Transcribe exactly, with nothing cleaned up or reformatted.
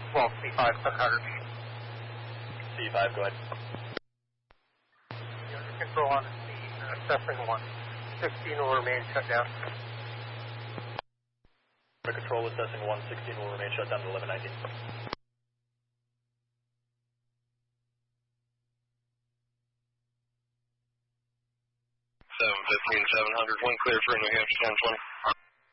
twelve C five, seven hundred. C five, go ahead. Under control on the scene, assessing one. sixteen will remain shut down. Under control, assessing one. sixteen will remain shut down to eleven nineteen. seven fifteen, seven hundred, one clear for New Hampshire ten twenty.